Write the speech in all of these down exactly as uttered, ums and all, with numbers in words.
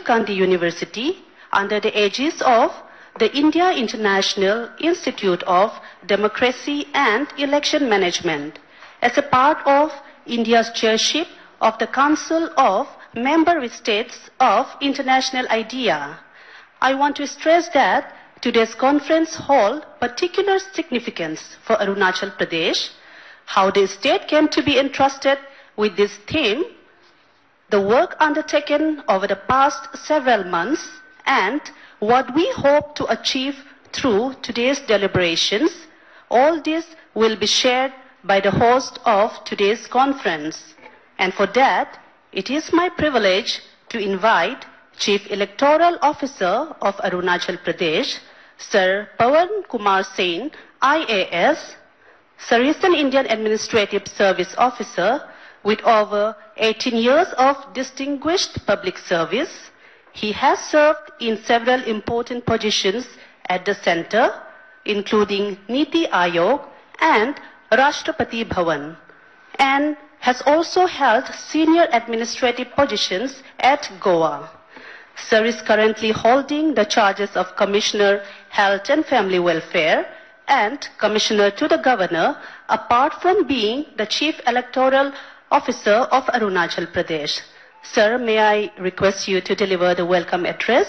Rajiv Gandhi University under the aegis of the India International Institute of Democracy and Election Management as a part of India's chairship of the Council of Member States of International IDEA. I want to stress that today's conference holds particular significance for Arunachal Pradesh, how the state came to be entrusted with this theme, the work undertaken over the past several months, and what we hope to achieve through today's deliberations. All this will be shared by the host of today's conference. And for that, it is my privilege to invite Chief Electoral Officer of Arunachal Pradesh, Sir Pawan Kumar Sen, I A S, Sir Eastern Indian Administrative Service Officer with over eighteen years of distinguished public service. He has served in several important positions at the center, including Niti Aayog and Rashtrapati Bhavan, and has also held senior administrative positions at Goa. Sir is currently holding the charges of Commissioner Health and Family Welfare and Commissioner to the Governor, apart from being the Chief Electoral Officer of Arunachal Pradesh. Sir, may I request you to deliver the welcome address?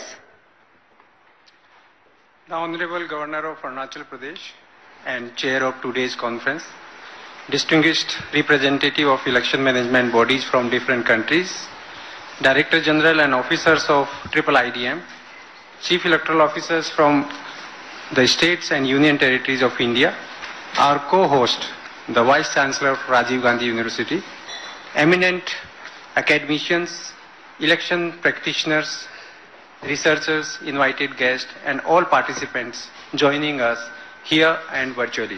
The Honorable Governor of Arunachal Pradesh and Chair of today's conference, distinguished representative of election management bodies from different countries, Director General and officers of Triple I D M, Chief Electoral Officers from the states and union territories of India, our co-host, the Vice Chancellor of Rajiv Gandhi University, eminent academicians, election practitioners, researchers, invited guests, and all participants joining us here and virtually.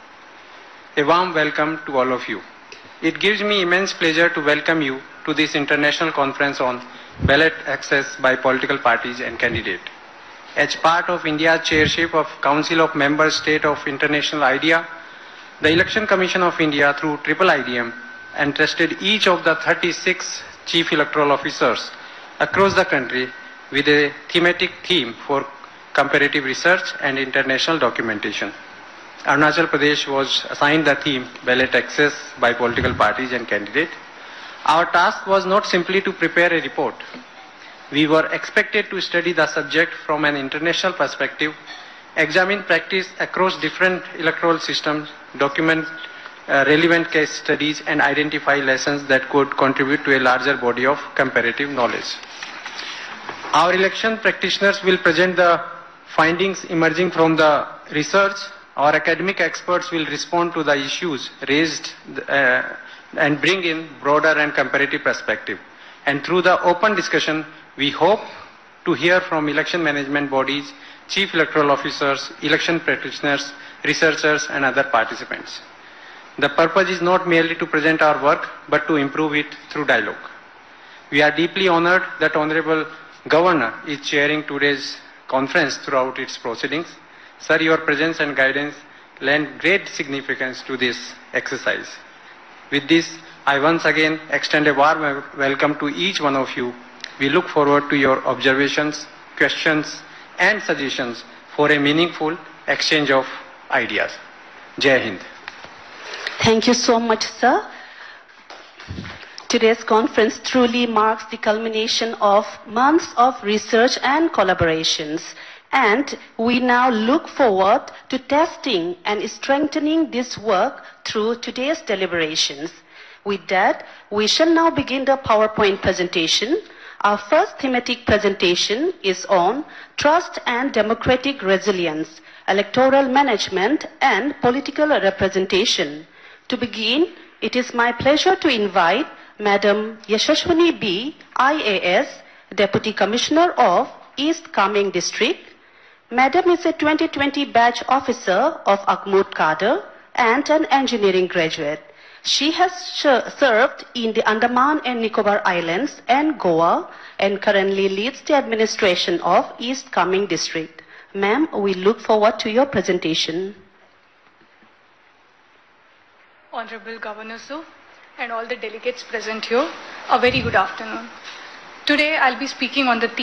A warm welcome to all of you. It gives me immense pleasure to welcome you to this international conference on ballot access by political parties and candidates. As part of India's chairship of Council of Member States of International IDEA, the Election Commission of India through Triple I D M entrusted each of the thirty-six Chief Electoral Officers across the country with a thematic theme for comparative research and international documentation. Arunachal Pradesh was assigned the theme ballot access by political parties and candidates. Our task was not simply to prepare a report. We were expected to study the subject from an international perspective, examine practice across different electoral systems, document uh, relevant case studies, and identify lessons that could contribute to a larger body of comparative knowledge. Our election practitioners will present the findings emerging from the research. Our academic experts will respond to the issues raised uh, and bring in broader and comparative perspective. And through the open discussion, we hope to hear from election management bodies, chief electoral officers, election practitioners, researchers, and other participants. The purpose is not merely to present our work, but to improve it through dialogue. We are deeply honored that Honorable Governor is chairing today's conference throughout its proceedings. Sir, your presence and guidance lend great significance to this exercise. With this, I once again extend a warm welcome to each one of you. We look forward to your observations, questions, and suggestions for a meaningful exchange of ideas. Jai Hind. Thank you so much, sir. Today's conference truly marks the culmination of months of research and collaborations. And we now look forward to testing and strengthening this work through today's deliberations. With that, we shall now begin the PowerPoint presentation. Our first thematic presentation is on Trust and Democratic Resilience, Electoral Management and Political Representation. To begin, it is my pleasure to invite Madam Yashashwani B, I A S, Deputy Commissioner of East Kameng District. Madam is a twenty twenty batch officer of Akhmud Cadre and an engineering graduate. She has served in the Andaman and Nicobar Islands and Goa and currently leads the administration of East Kameng District. Ma'am, we look forward to your presentation. Honorable Governor Sir, and all the delegates present here, a very good afternoon. Today I'll be speaking on the theme